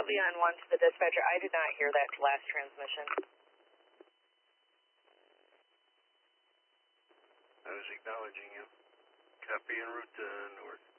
Copy on 1 to the dispatcher. I did not hear that last transmission. I was acknowledging you. Copy en route to north.